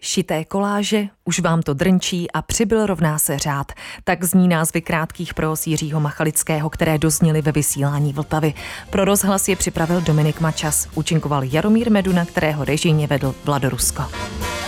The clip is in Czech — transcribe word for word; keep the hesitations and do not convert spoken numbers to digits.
Šité koláže, už vám to drnčí a přibyl rovná se řád. Tak zní názvy krátkých próz Jiřího Machalického, které dozněly ve vysílání Vltavy. Pro rozhlas je připravil Dominik Mačas. Účinkoval Jaromír Meduna, kterého režijně vedl Vlado Rusko.